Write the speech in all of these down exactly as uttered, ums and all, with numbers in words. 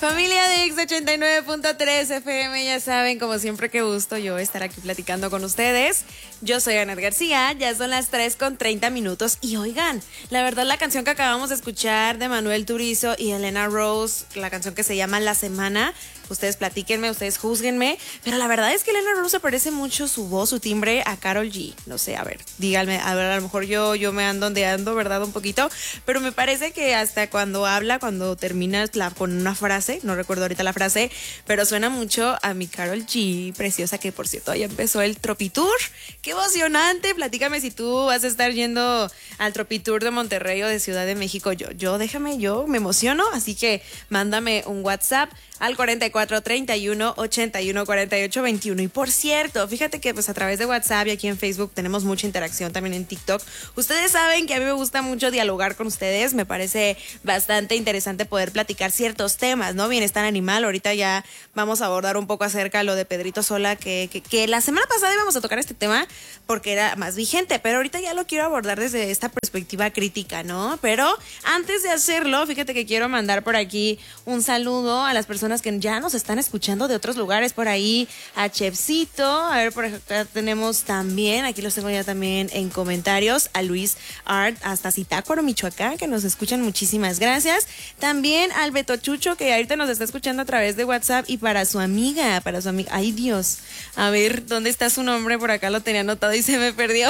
Familia de X ochenta y nueve punto tres F M, ya saben, como siempre, qué gusto yo estar aquí platicando con ustedes. Yo soy Anet García, ya son las tres con treinta minutos y oigan, la verdad la canción que acabamos de escuchar de Manuel Turizo y Elena Rose, la canción que se llama La Semana, ustedes platíquenme, ustedes júzguenme, pero la verdad es que Elena Rose se parece mucho su voz, su timbre a Karol G. No sé, a ver, díganme, a ver, a lo mejor yo, yo me ando ondeando, ¿verdad? Un poquito, pero me parece que hasta cuando habla, cuando termina la, con una frase, no recuerdo ahorita la frase, pero suena mucho a mi Karol G, preciosa, que por cierto ya empezó el Tropitour. ¡Qué emocionante! Platícame si tú vas a estar yendo al Tropitour de Monterrey o de Ciudad de México. Yo, yo, déjame, yo me emociono, así que mándame un WhatsApp al cuarenta y cuatro, treinta y uno, ochenta y uno, cuarenta y ocho, veintiuno. Y por cierto, fíjate que pues a través de WhatsApp y aquí en Facebook tenemos mucha interacción, también en TikTok. Ustedes saben que a mí me gusta mucho dialogar con ustedes, me parece bastante interesante poder platicar ciertos temas, ¿no? Bienestar animal, ahorita ya vamos a abordar un poco acerca de lo de Pedrito Sola, que, que, que la semana pasada íbamos a tocar este tema porque era más vigente, pero ahorita ya lo quiero abordar desde esta perspectiva crítica, ¿no? Pero antes de hacerlo, fíjate que quiero mandar por aquí un saludo a las personas que ya nos están escuchando de otros lugares por ahí, a Chefcito, a ver, por acá tenemos también, aquí los tengo ya también en comentarios, a Luis Art, hasta Zitácuaro, Michoacán, que nos escuchan, muchísimas gracias. También al Beto Chucho, que ahorita nos está escuchando a través de WhatsApp, y para su amiga, para su amiga, ay Dios, a ver, ¿dónde está su nombre? Por acá lo tenía anotado y se me perdió.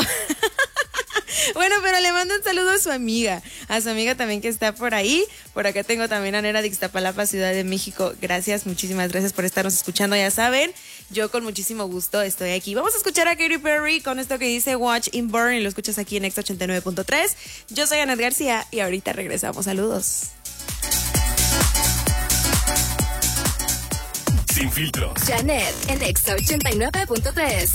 Bueno, pero le mando un saludo a su amiga, a su amiga también que está por ahí. Por acá tengo también a Nera de Ixtapalapa, Ciudad de México. Gracias, muchísimas gracias por estarnos escuchando, ya saben, yo con muchísimo gusto estoy aquí. Vamos a escuchar a Katy Perry con esto que dice Watch and Burn, y lo escuchas aquí en X ochenta y nueve punto tres. Yo soy Anet García y ahorita regresamos, saludos. Sin filtros. Janet en X ochenta y nueve punto tres.